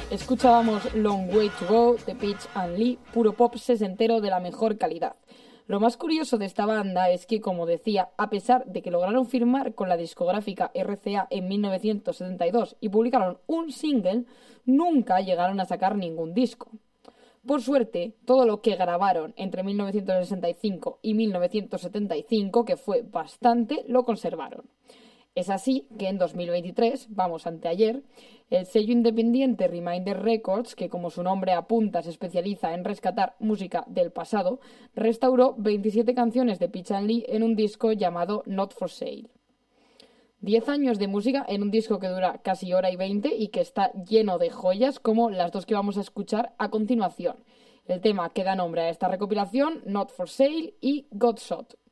Escuchábamos Long Way to Go de Peach and Lee, puro pop sesentero de la mejor calidad. Lo más curioso de esta banda es que, como decía, a pesar de que lograron firmar con la discográfica RCA en 1972 y publicaron un single, nunca llegaron a sacar ningún disco. Por suerte, todo lo que grabaron entre 1965 y 1975, que fue bastante, lo conservaron. Es así que en 2023, vamos anteayer, el sello independiente Reminder Records, que como su nombre apunta se especializa en rescatar música del pasado, restauró 27 canciones de Peach and Lee en un disco llamado Not for Sale. 10 años de música en un disco que dura casi hora y 20 y que está lleno de joyas como las dos que vamos a escuchar a continuación. El tema que da nombre a esta recopilación, Not for Sale y Got Shot.